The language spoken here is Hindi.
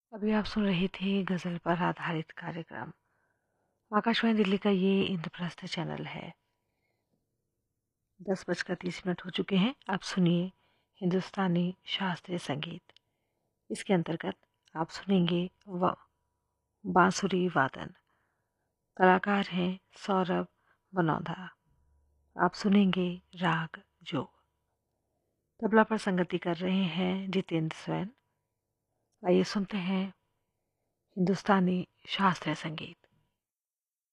अभी आप सुन रहे थे गज़ल पर आधारित कार्यक्रम। आकाशवाणी दिल्ली का ये इंद्रप्रस्थ चैनल है। 10:30 हो चुके हैं। आप सुनिए हिंदुस्तानी शास्त्रीय संगीत। इसके अंतर्गत आप सुनेंगे बांसुरी वादन। कलाकार हैं सौरभ बनौधा। आप सुनेंगे राग जो। तबला पर संगति कर रहे हैं जितेंद्र स्वैन। आइए सुनते हैं हिंदुस्तानी शास्त्रीय संगीत।